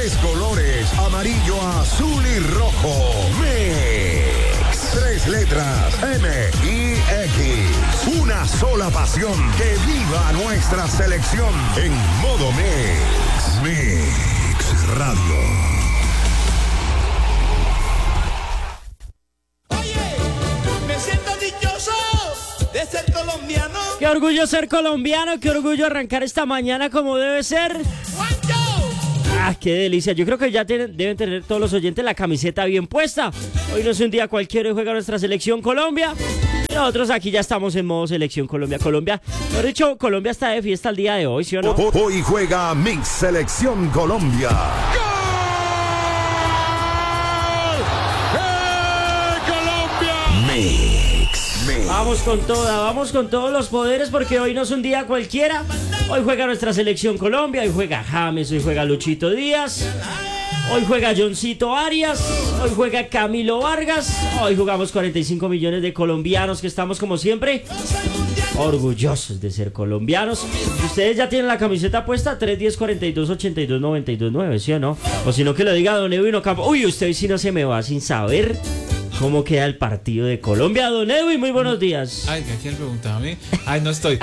Tres colores, amarillo, azul y rojo. Mix. Tres letras, MIX. Una sola pasión. Que viva nuestra selección en modo Mix. Mix Radio. De ser colombiano. Qué orgullo ser colombiano, qué orgullo arrancar esta mañana como debe ser. Ah, qué delicia. Yo creo que ya deben tener todos los oyentes la camiseta bien puesta. Hoy no es un día cualquiera, hoy juega nuestra selección Colombia. Y nosotros aquí ya estamos en modo selección Colombia. Mejor dicho, Colombia está de fiesta el día de hoy, ¿sí o no? Hoy juega Mix Selección Colombia. Vamos con toda, vamos con todos los poderes porque hoy no es un día cualquiera. Hoy juega nuestra selección Colombia, hoy juega James, hoy juega Luchito Díaz, hoy juega Johncito Arias, hoy juega Camilo Vargas, hoy jugamos 45 millones de colombianos que estamos como siempre orgullosos de ser colombianos. Ustedes ya tienen la camiseta puesta, 310-42-82-92-9, ¿sí o no? O si no que lo diga Don Edwin Ocampo. Uy, usted si no se me va sin saber ¿cómo queda el partido de Colombia? Don Edwin, muy buenos días. Ay, ¿quién preguntaba a mí? Ay, no estoy.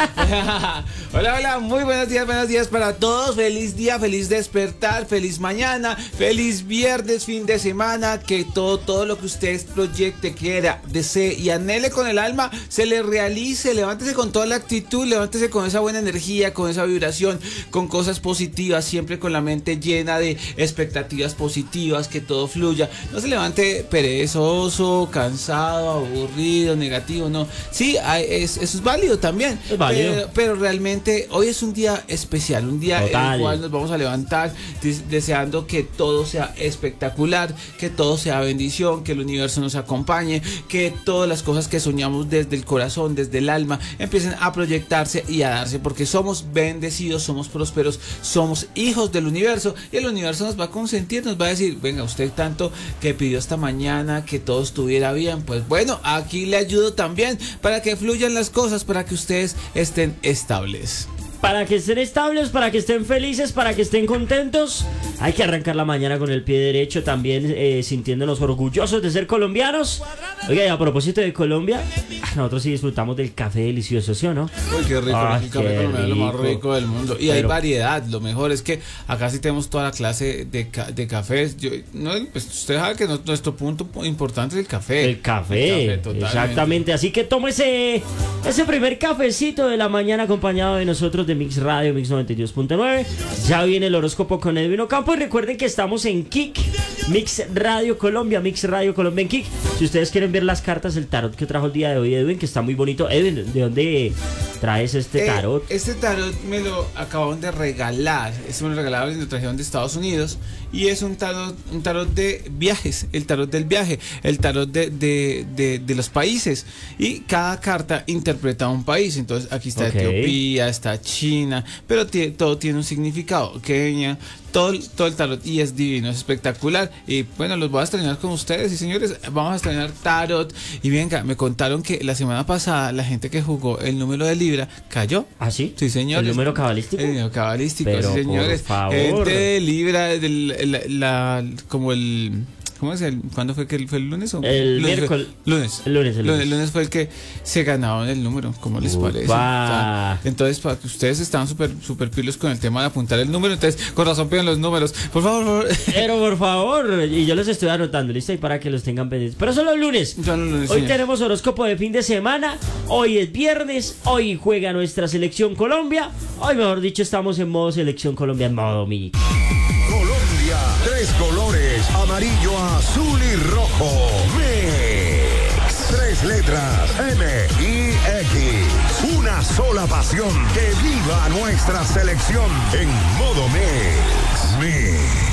Hola, muy buenos días para todos. Feliz día, feliz despertar, feliz mañana, feliz viernes, fin de semana. Que todo lo que usted proyecte, quiera, desee y anhele con el alma, se le realice. Levántese con toda la actitud, levántese con esa buena energía, con esa vibración, con cosas positivas, siempre con la mente llena de expectativas positivas, que todo fluya. No se levante perezoso, cansado, aburrido, negativo, no. Sí, eso es válido también. Es válido. Pero realmente hoy es un día especial, un día en el cual nos vamos a levantar deseando que todo sea espectacular, que todo sea bendición, que el universo nos acompañe, que todas las cosas que soñamos desde el corazón, desde el alma, empiecen a proyectarse y a darse, porque somos bendecidos, somos prósperos, somos hijos del universo y el universo nos va a consentir, nos va a decir, venga, usted tanto que pidió esta mañana que todo estuviera bien, pues bueno, aquí le ayudo también para que fluyan las cosas, para que ustedes estén estables. Para que estén estables, para que estén felices, para que estén contentos, hay que arrancar la mañana con el pie derecho, también sintiéndonos orgullosos de ser colombianos. Oiga, y a propósito de Colombia, nosotros sí disfrutamos del café delicioso, ¿sí o no? Uy, qué rico, el café colombiano es lo más rico del mundo. Y hay variedad, lo mejor es que acá sí tenemos toda la clase de cafés. Pues usted sabe que nuestro punto importante es el café. El café, exactamente. Así que tome ese primer cafecito de la mañana acompañado de nosotros de Mix Radio, Mix 92.9. Ya viene el horóscopo con Edwin Ocampo y recuerden que estamos en Kik, Mix Radio Colombia en Kik. Si ustedes quieren ver las cartas, el tarot que trajo el día de hoy Edwin, que está muy bonito. Edwin, ¿de dónde traes este tarot? Este tarot me lo acabaron de regalar. Me lo regalaron y lo trajeron de Estados Unidos. Y es un tarot de viajes, el tarot del viaje, el tarot de los países. Y cada carta interpreta un país. Entonces aquí está Etiopía, está China, pero todo tiene un significado. Kenia, todo el tarot, y es divino, es espectacular. Y bueno, los voy a estrenar con ustedes. Y señores, vamos a estrenar tarot. Y venga, me contaron que la semana pasada la gente que jugó el número de Libra cayó. ¿Ah, sí? Sí, señores. ¿El número cabalístico? El número cabalístico, pero sí, señores. Por favor. Gente de Libra, como el... ¿Cómo es? ¿Cuándo fue que fue el lunes? El miércoles. El lunes fue el que se ganaron el número. ¿Cómo les parece? Entonces, para que ustedes estaban súper pilos con el tema de apuntar el número. Entonces, con razón piden los números. Por favor. Pero por favor. Y yo los estoy anotando, ¿listo? Y para que los tengan pendientes. Pero son los lunes. Hoy señor. Tenemos horóscopo de fin de semana. Hoy es viernes. Hoy juega nuestra selección Colombia. Hoy, mejor dicho, estamos en modo selección Colombia, en modo Mix. Colombia, tres colores, amarillo, azul y rojo. Mix. Tres letras, MIX. Una sola pasión. Que viva nuestra selección en modo Mix. Mix.